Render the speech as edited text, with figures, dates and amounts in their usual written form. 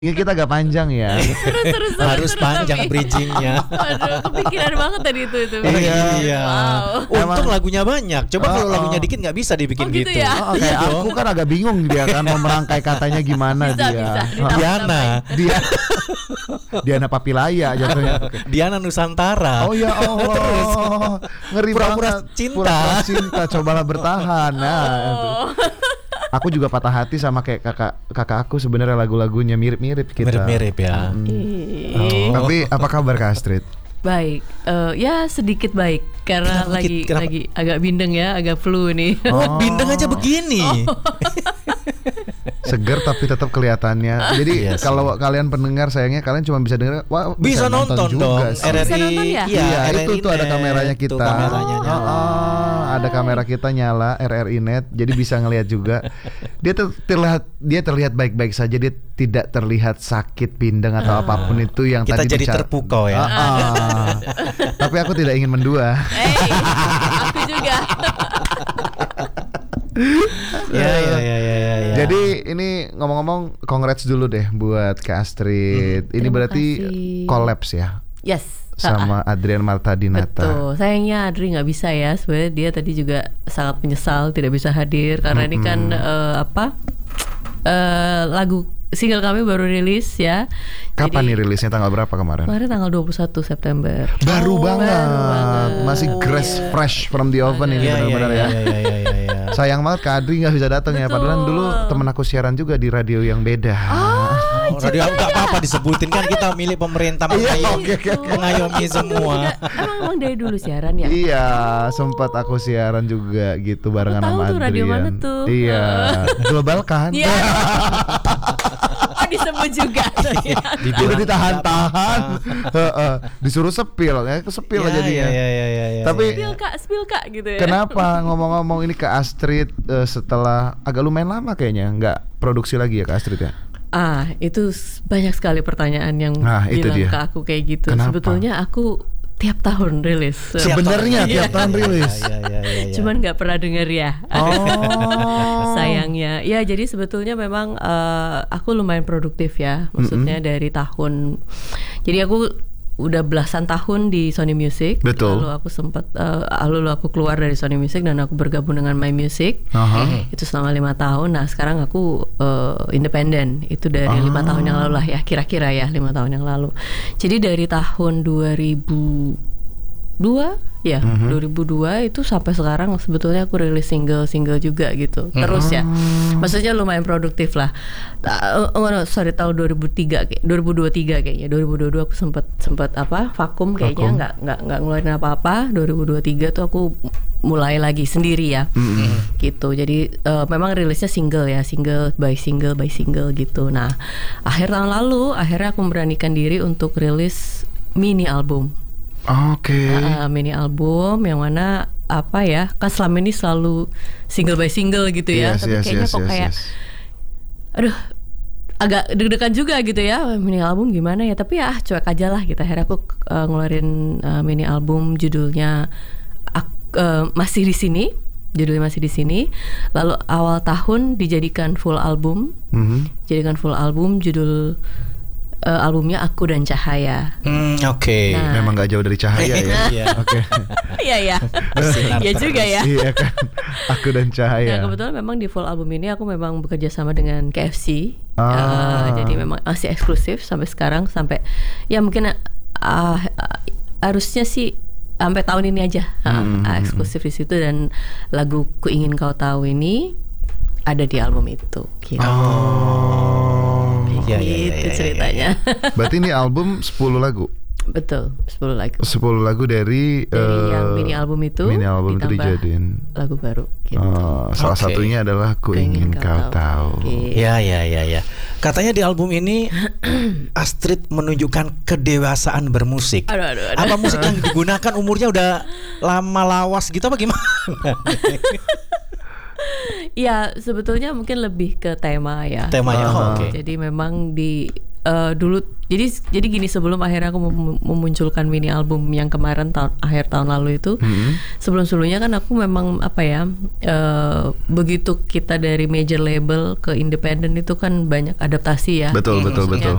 Ini kita agak panjang ya. Seru, Harus panjang bridgingnya. Aduh, kepikiran banget tadi itu. Iya. Wow. Untung lagunya banyak. Coba kalau lagunya dikit nggak bisa dibikin gitu gitu. ya? Kayak aku kan agak bingung dia kan mau merangkai katanya gimana Bisa, dia. bisa. Diana. Diana Papilaya jatuhnya. Diana Nusantara. Oh ya Allah. Ngeri Pura-pura banget. cinta. Pura-pura cinta. Cobalah bertahan. Nah, itu. Aku juga patah hati sama kayak kakak aku sebenarnya lagu-lagunya mirip-mirip kita. Mirip-mirip ya. Tapi apa kabar Kak Astrid? Baik, ya sedikit baik karena Kenapa? lagi agak bindeng ya, agak flu nih. Oh. Bindeng aja begini. Seger tapi tetap kelihatannya. Jadi Iya sih. kalau kalian pendengar sayangnya kalian cuma bisa dengar, wah Bisa nonton juga dong. sih. Bisa nonton ya? Iya, itu RRI tuh ada Net. kameranya Tuh, kita. kameranya nyala. Ada kamera kita nyala RRI Net, jadi bisa ngelihat juga. Dia terlihat baik-baik saja, dia tidak terlihat sakit pindeng atau apapun itu yang Kita tadi jadi terpukau ya. Tapi aku tidak ingin mendua. Aku juga. Ya. Jadi ini ngomong-ngomong, congrats dulu deh buat Kak Astrid. Ini Terima berarti kasih. collabs ya Yes. sama Adrian Marta Dinata. Betul. Sayangnya Adri nggak bisa ya. Sebenarnya dia tadi juga sangat menyesal tidak bisa hadir karena ini kan lagu single kami baru rilis ya. Kapan Jadi, nih rilisnya, tanggal berapa kemarin? Kemarin tanggal 21 September. Baru banget. Masih Iya. fresh from the oven ini benar-benar ya. Iya. Sayang banget Kak Adri nggak bisa datang ya. Padahal dulu temen aku siaran juga di radio yang beda. Radio nggak apa-apa disebutin kan kita milik pemerintah mengayomi semua. Emang dari dulu siaran ya? Iya, sempat aku siaran juga gitu barengan Tahu sama tuh Adrian. radio mana tuh? Iya, global kan? Iya. Oh disebut juga. Udah ditahan-tahan, disuruh sepil, sepil aja dia. Iya. Tapi Spill kak gitu ya. kenapa ngomong-ngomong ini Kak Astrid setelah agak lumayan lama kayaknya nggak produksi lagi ya Kak Astrid ya? Itu banyak sekali pertanyaan yang itu bilang dia. ke aku kayak gitu. Kenapa? Sebetulnya aku tiap tahun rilis. Sebenarnya tiap tahun rilis. Iya. Cuman nggak pernah denger ya. Oh. Sayangnya. Ya jadi sebetulnya memang aku lumayan produktif ya. Maksudnya dari tahun. Jadi aku udah belasan tahun di Sony Music. Betul. Lalu aku sempat lalu aku keluar dari Sony Music dan aku bergabung dengan My Music. Itu selama 5 tahun. Nah sekarang aku independen. Itu dari 5 tahun yang lalu lah ya, kira-kira ya 5 tahun yang lalu. Jadi dari tahun 2002 ya, 2002 itu sampai sekarang sebetulnya aku rilis single juga gitu. Terus ya. Maksudnya lumayan produktif lah. Tahun 2023 kayaknya. 2022 aku sempat vakum kayaknya nggak ngeluarin apa-apa. 2023 tuh aku mulai lagi sendiri ya. Gitu. Jadi memang rilisnya single by single gitu. Nah, akhir tahun lalu akhirnya aku memberanikan diri untuk rilis mini album. Oke. Mini album yang mana kan selama ini selalu single by single gitu ya. Tapi kayaknya kayak aduh agak deg-degan juga gitu ya, mini album gimana ya. Tapi ya cuek aja lah gitu. Akhirnya aku ngeluarin mini album judulnya Masih di Sini. Judulnya Masih di Sini. Lalu awal tahun dijadikan full album. Jadikan full album, judul albumnya Aku dan Cahaya. Oke. Nah. Memang nggak jauh dari cahaya ya. Oke. Iya. Iya juga ya. Iya kan. Aku dan Cahaya. Nah kebetulan memang di full album ini aku memang bekerja sama dengan KFC. Jadi memang masih eksklusif sampai sekarang, sampai ya mungkin harusnya sih sampai tahun ini aja eksklusif di situ, dan lagu Ku Ingin Kau Tahu ini ada di album itu. Gitu. Gitu ceritanya. Berarti ini album 10 lagu. Betul, 10 lagu. 10 lagu dari yang mini album itu. Mini album itu ditambah dijadiin lagu baru gitu. Salah satunya adalah Ku Ingin Kau Tahu. Ya. Katanya di album ini Astrid menunjukkan kedewasaan bermusik. Aduh. Apa musik yang digunakan umurnya udah lama lawas gitu apa gimana? Ya sebetulnya mungkin lebih ke tema ya. Temanya, oke. Jadi memang di dulu jadi gini, sebelum akhirnya aku memunculkan mini album yang kemarin akhir tahun lalu itu, sebelumnya kan aku memang begitu kita dari major label ke independen itu kan banyak adaptasi ya. Betul.